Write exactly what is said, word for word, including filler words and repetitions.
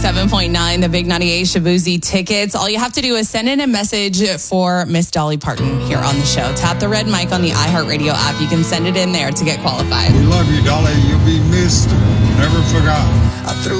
ninety-seven point nine, the Big ninety-eight Shaboozey tickets. All you have to do is send in a message for Miss Dolly Parton here on the show. Tap the red mic on the iHeartRadio app. You can send it in there to get qualified. We love you, Dolly. You'll be missed, never forgotten. I threw